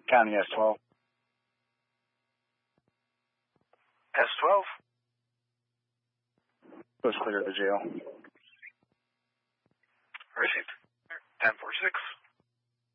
County S12. S12. Was clear of the jail. Received. 10-4-6.